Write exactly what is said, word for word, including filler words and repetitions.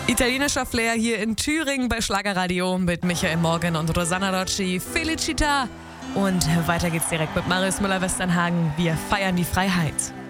Italienischer Flair hier in Thüringen bei Schlagerradio mit Michael Morgan und Rosanna Rocci. Felicita! Und weiter geht's direkt mit Marius Müller-Westernhagen. Wir feiern die Freiheit.